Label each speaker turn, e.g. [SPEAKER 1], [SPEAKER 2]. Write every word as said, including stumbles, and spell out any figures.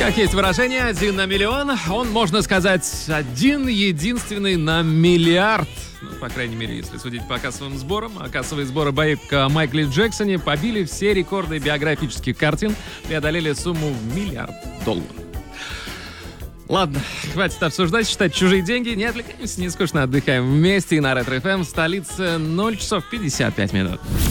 [SPEAKER 1] Как есть выражение, один на миллион. Он, можно сказать, один единственный на миллиард. Ну, по крайней мере, если судить по кассовым сборам. А кассовые сборы боевик о Майкле Джексоне побили все рекорды биографических картин, преодолели сумму в миллиард долларов. Ладно, хватит обсуждать, считать чужие деньги. Не отвлекаемся, не скучно отдыхаем вместе. И на Ретро эф эм в столице ноль часов пятьдесят пять минут.